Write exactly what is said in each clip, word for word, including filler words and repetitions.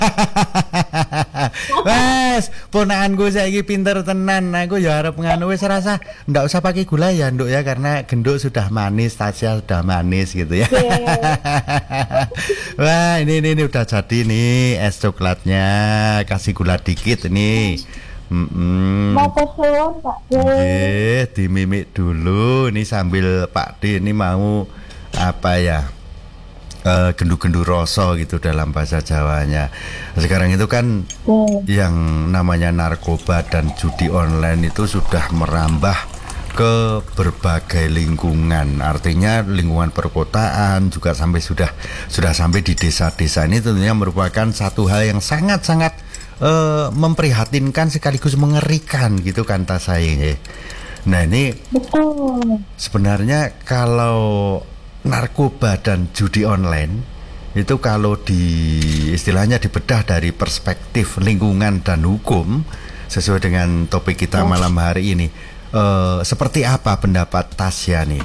Wes, ponakanku saiki pinter tenan. Aku ya arep nganu wis rasa ndak usah pakai gula ya, Nduk ya, karena genduk sudah manis, Tasya sudah manis gitu ya. Yeah. Wah, ini, ini ini udah jadi nih es coklatnya. Kasih gula dikit ini. Mm-mm. Matur suwun Pak D. Nggih, dimimik dulu nih sambil Pak D ini mau apa ya? Uh, gendu-gendu rasa gitu dalam bahasa Jawanya. Sekarang itu kan Hmm. yang namanya narkoba dan judi online itu sudah merambah ke berbagai lingkungan. Artinya lingkungan perkotaan juga sampai sudah sudah sampai di desa-desa. Ini tentunya merupakan satu hal yang sangat-sangat uh, memprihatinkan sekaligus mengerikan gitu kan Tasya. Nah ini Betul. sebenarnya kalau narkoba dan judi online itu kalau di istilahnya dibedah dari perspektif lingkungan dan hukum sesuai dengan topik kita malam hari ini, eh, seperti apa pendapat Tasya nih?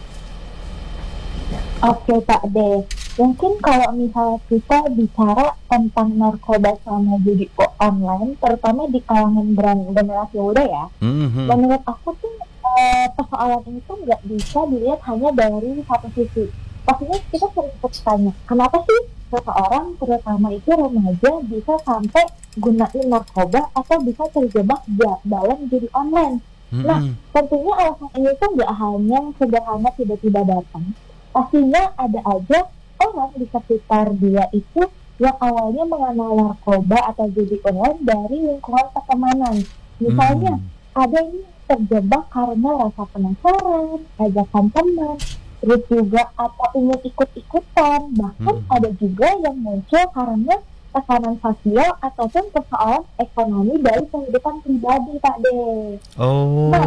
Oke Pak D, mungkin kalau misalnya kita bicara tentang narkoba sama judi online, terutama di kalangan generasi muda ya, Mm-hmm. menurut aku tuh eh, persoalan ini tuh nggak bisa dilihat hanya dari satu sisi. Pastinya kita sering bertanya, kenapa sih seseorang, terutama itu remaja, bisa sampai gunain narkoba atau bisa terjebak da- dalam judi online? Mm-hmm. Nah, tentunya alasan ini tuh nggak hanya sederhana tiba-tiba datang. Pastinya ada aja orang di sekitar dia itu yang awalnya mengenal narkoba atau judi online dari lingkungan pertemanan. Misalnya, Mm-hmm. ada yang terjebak karena rasa penasaran, ajakan teman, terus juga atau ingin ikut-ikutan. Bahkan Hmm. ada juga yang muncul karena tekanan sosial ataupun persoalan ekonomi dari kehidupan pribadi, Pak De. Oh. Nah,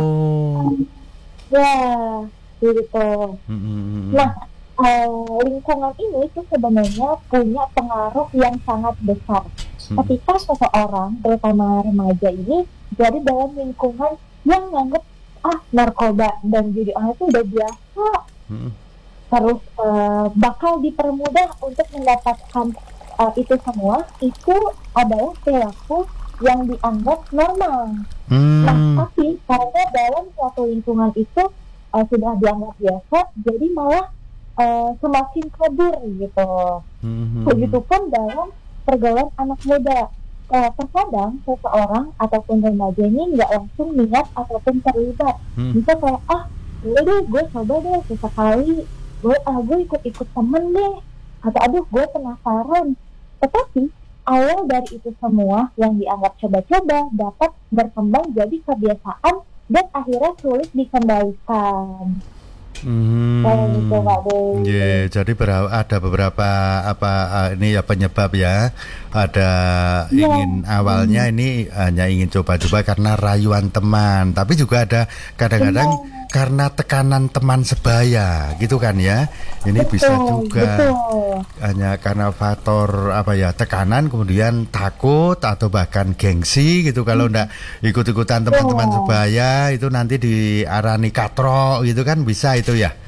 ya, gitu. Mm-hmm. Nah, eh, lingkungan ini tuh sebenarnya punya pengaruh yang sangat besar. Hmm. Ketika seseorang, terutama remaja ini, jadi dalam lingkungan yang nganggep ah narkoba dan judi online itu udah biasa, Hmm. terus uh, bakal dipermudah untuk mendapatkan uh, itu semua, itu adalah perilaku yang dianggap normal. Hmm. Nah, tapi karena dalam suatu lingkungan itu uh, sudah dianggap biasa, jadi malah uh, semakin kabur gitu. Hmm. Begitupun dalam pergaulan anak muda. Uh, terkadang seseorang ataupun remaja ini nggak langsung niat ataupun terlibat. Hmm. Bisa kayak ah boleh deh gue coba deh sesekali, gue ah gue ikut-ikut temen deh, atau aduh gue penasaran. Tetapi awal dari itu semua yang dianggap coba-coba dapat berkembang jadi kebiasaan dan akhirnya sulit dikendalikan. Hmm. Kayak gitu Pak De. Yeah, jadi ber- ada beberapa apa uh, ini ya penyebab ya. Ada Yeah. ingin awalnya ini hanya ingin coba-coba karena rayuan teman, tapi juga ada kadang-kadang Benar. karena tekanan teman sebaya, gitu kan ya. Ini Betul, bisa juga betul. hanya karena faktor apa ya tekanan, kemudian takut atau bahkan gengsi gitu. Kalau ndak ikut-ikutan teman-teman Betul. sebaya itu nanti diarani katrok gitu kan, bisa itu ya.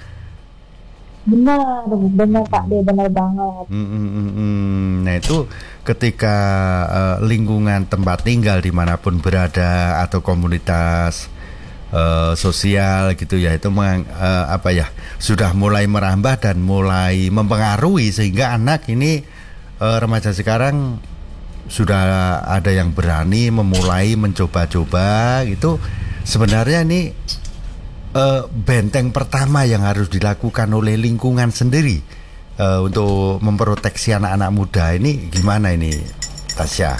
Benar, benar Pak De, benar banget. Mm, mm, mm, mm. Nah itu ketika uh, lingkungan tempat tinggal dimanapun berada atau komunitas uh, sosial gitu ya, itu meng, uh, apa ya sudah mulai merambah dan mulai mempengaruhi sehingga anak ini uh, remaja sekarang sudah ada yang berani memulai mencoba-coba gitu. Sebenarnya ini Uh, benteng pertama yang harus dilakukan oleh lingkungan sendiri uh, untuk memproteksi anak-anak muda ini gimana ini, Tasya?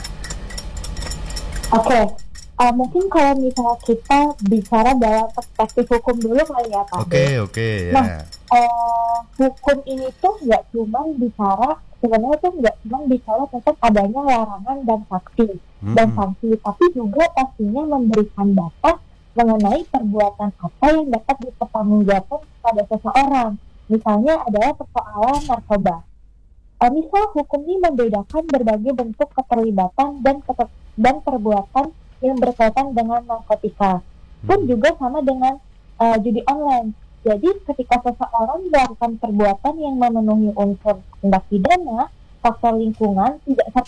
Oke, uh, mungkin kalau misalnya kita bicara dalam perspektif hukum dulu kali ya Pak. Oke, oke ya. Nah, uh, hukum ini tuh nggak cuma bicara, sebenarnya tuh nggak cuma bicara tentang adanya larangan dan sanksi Hmm. dan sanksi, tapi juga pastinya memberikan batas mengenai perbuatan apa yang dapat dipertanggungjawabkan pada seseorang. Misalnya adalah persoalan narkoba. Uh, misal hukum ini membedakan berbagai bentuk keterlibatan dan keter- dan perbuatan yang berkaitan dengan narkotika. Pun juga sama dengan uh, judi online. Jadi ketika seseorang melakukan perbuatan yang memenuhi unsur tindak pidana, faktor lingkungan tidak